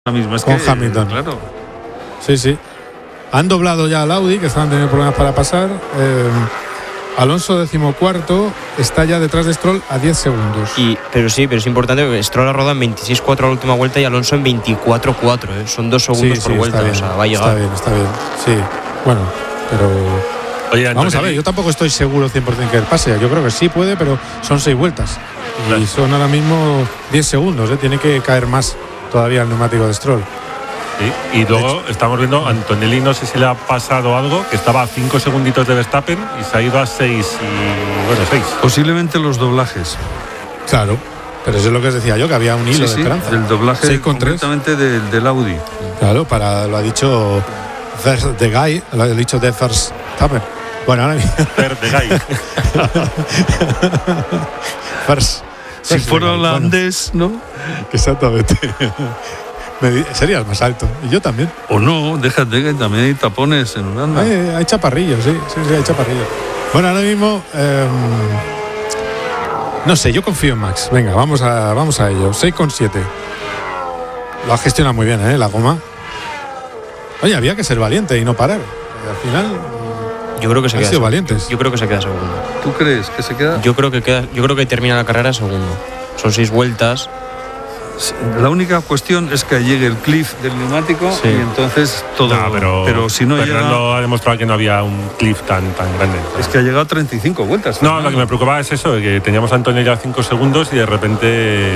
mismo es con que, Hamilton. Claro. Sí. Han doblado ya al Audi, que estaban teniendo problemas para pasar. Alonso 14º está ya detrás de Stroll a 10 segundos. Pero es importante que Stroll ha rodado en 26.4 a la última vuelta y Alonso en 24.4. Son 2 segundos por vuelta. Bien, o sea, va a llegar. Está bien. Sí, bueno, pero... Oye, vamos a ver, yo tampoco estoy seguro 100% que él pase. Yo creo que sí puede, pero son 6 vueltas. Y son ahora mismo 10 segundos. Tiene que caer más todavía el neumático de Stroll. Sí, y luego estamos viendo Antonelli, no sé si le ha pasado algo, que estaba a 5 segunditos de Verstappen y se ha ido a 6 6. Posiblemente los doblajes. Claro, pero eso es lo que os decía yo, que había un hilo de esperanza. El doblaje completamente del Audi. Claro, lo ha dicho The Guy, lo ha dicho The Verstappen. Bueno, ahora mismo. The Guy. Si fuera holandés, ¿no? Exactamente. Serías más alto. Y yo también. O no, déjate que también hay tapones en Holanda. Hay chaparrillos, sí, hay chaparrillos. Bueno, ahora mismo no sé, yo confío en Max. Venga, vamos a ello. 6,7. Lo ha gestionado muy bien, la goma. Oye, había que ser valiente y no parar. Al final yo creo que se queda valientes. Yo creo que se queda segundo. ¿Tú crees que se queda? Yo creo que termina la carrera segundo. Son 6 vueltas. La única cuestión es que llegue el cliff del neumático y entonces todo. No, pero si no Fernando llega, ha demostrado que no había un cliff tan grande. Es que ha llegado a 35 vueltas. No, lo que me preocupaba es eso, que teníamos a Antonio ya 5 segundos y de repente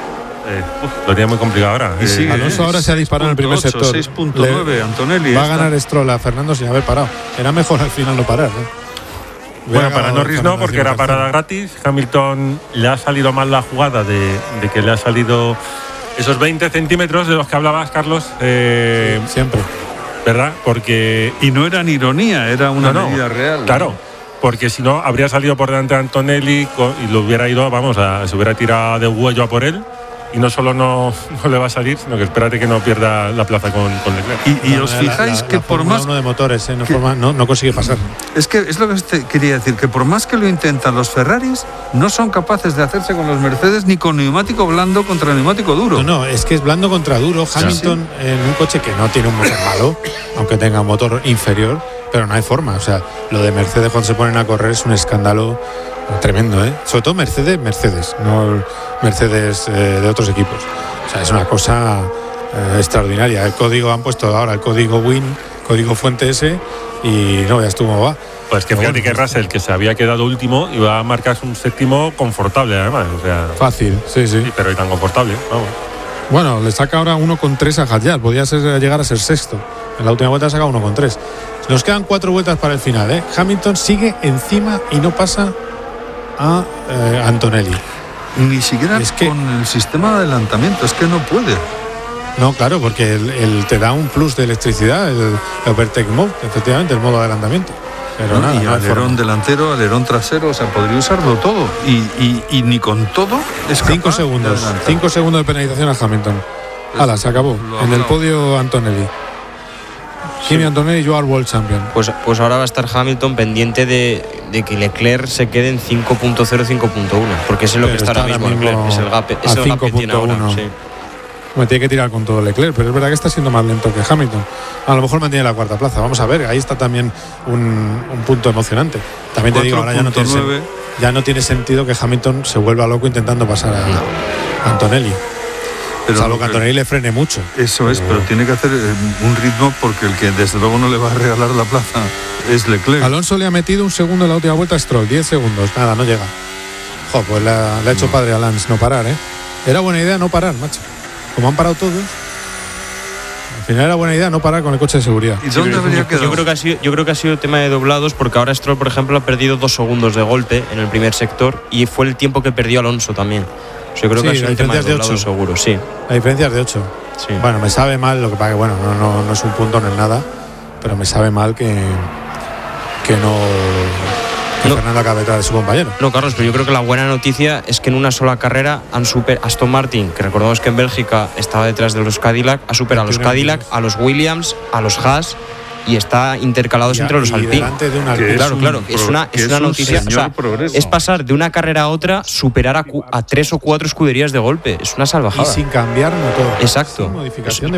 lo tenía muy complicado ahora. Alonso ahora se ha disparado en el primer sector. 6.9, Antonelli. Va a ganar Stroll a Fernando sin haber parado. Era mejor al final no parar. Bueno, para Norris no, porque era parada gratis. Hamilton le ha salido mal la jugada de que le ha salido esos 20 centímetros de los que hablabas, Carlos. Siempre. ¿Verdad? Porque... Y no era ni ironía, era una medida real. Claro, porque si no, habría salido por delante de Antonelli y lo hubiera ido, se hubiera tirado de huello a por él. Y no solo no le va a salir, sino que espérate que no pierda la plaza con Leclerc. Y os fijáis que por más... uno de motores, no consigue pasar. Es que es lo que te quería decir, que por más que lo intentan los Ferraris, no son capaces de hacerse con los Mercedes ni con neumático blando contra neumático duro. No, es que es blando contra duro. Hamilton en un coche que no tiene un motor malo, aunque tenga un motor inferior, pero no hay forma. O sea, lo de Mercedes cuando se ponen a correr es un escándalo tremendo, sobre todo Mercedes, no Mercedes de otros equipos. O sea, es una cosa extraordinaria. El código han puesto ahora el código WIN, código fuente ese, y no veas tú cómo va. Pues que fíjate que Russell, que se había quedado último, iba a marcarse un séptimo confortable, además. O sea, fácil, sí, pero tan confortable, vamos. Bueno, le saca ahora 1,3 a Hadjar, podía llegar a ser sexto. En la última vuelta ha sacado 1,3. Nos quedan 4 vueltas para el final, Hamilton sigue encima y no pasa a Antonelli. Ni siquiera con el sistema de adelantamiento, es que no puede. No, claro, porque él te da un plus de electricidad, el Overtake Mode, efectivamente, el modo de adelantamiento. Pero nada, y alerón delantero, alerón trasero, o sea, podría usarlo todo. Y ni con todo es 5 segundos. 5 segundos de penalización a Hamilton. ¡Hala, se acabó! En el podio Antonelli. Kimi Antonelli, you are world champion. Pues ahora va a estar Hamilton pendiente de que Leclerc se quede en 5.0, 5.1, porque es lo que está ahora mismo Leclerc, es el gap, es el gap que tiene ahora. Sí. Me tiene que tirar con todo Leclerc, pero es verdad que está siendo más lento que Hamilton. A lo mejor mantiene la cuarta plaza. Vamos a ver, ahí está también un punto emocionante. También te digo, ahora ya no tiene sentido que Hamilton se vuelva loco intentando pasar a Antonelli. Pero salvo que Antonelli le frene mucho. Eso es, pero tiene que hacer un ritmo, porque el que desde luego no le va a regalar la plaza es Leclerc. Alonso le ha metido un segundo en la última vuelta a Stroll, 10 segundos, nada, no llega. Pues le ha hecho padre a Lance no parar, Era buena idea no parar, macho. Como han parado todos, al final era buena idea no parar con el coche de seguridad. ¿Y dónde habría quedado? Yo creo que ha sido tema de doblados, porque ahora Stroll, por ejemplo, ha perdido 2 segundos de golpe en el primer sector y fue el tiempo que perdió Alonso también. Yo creo que ha sido un tema de doblados seguro, sí. La diferencia es de 8. Sí. Bueno, me sabe mal, lo que pasa que no es un punto, no es nada, pero me sabe mal que Fernando acabe detrás de su compañero. No, Carlos, pero yo creo que la buena noticia es que en una sola carrera Aston Martin, que recordamos que en Bélgica estaba detrás de los Cadillac, ha superado a los Cadillac, a los Williams, a los Haas y está intercalados entre los Alpine. Claro, es una noticia. O sea, es pasar de una carrera a otra, superar a 3 o 4 escuderías de golpe. Es una salvajada. Y sin cambiar motor. Exacto. Sin modificación de